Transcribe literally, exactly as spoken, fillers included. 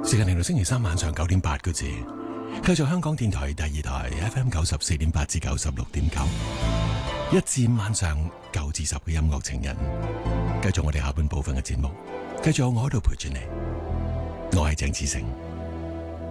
時間嚟到星期三晚上九點八個字，繼續香港電台第二台 F M 九十四點八至九十六點九，一至五晚上九至十嘅音樂情人，繼續我哋下半部分嘅節目，繼續我喺度陪住你，我係鄭志成。